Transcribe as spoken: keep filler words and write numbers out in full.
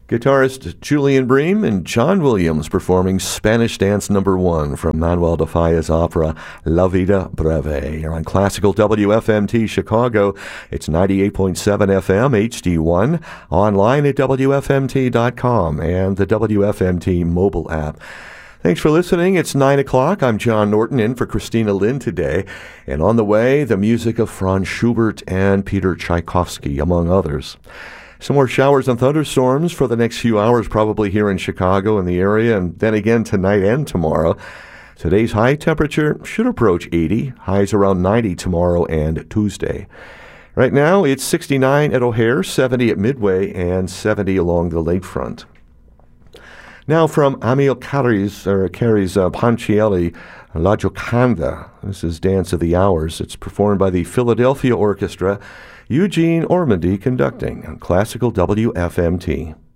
Guitarist Julian Bream and John Williams performing Spanish Dance Number One from Manuel de Falla's opera La Vida Breve. You're on Classical W F M T Chicago. It's ninety-eight point seven F M, H D one, online at W F M T dot com and the W F M T mobile app. Thanks for listening. It's nine o'clock. I'm John Norton in for Christina Lynn today. And on the way, the music of Franz Schubert and Peter Tchaikovsky, among others. Some more showers and thunderstorms for the next few hours, probably here in Chicago and the area, and then again tonight and tomorrow. Today's high temperature should approach eighty, highs around ninety tomorrow and Tuesday. Right now, it's sixty-nine at O'Hare, seventy at Midway, and seventy along the lakefront. Now from Amilcari's, or Cari's uh, Ponchielli, La Gioconda. This is Dance of the Hours. It's performed by the Philadelphia Orchestra, Eugene Ormandy conducting on Classical W F M T.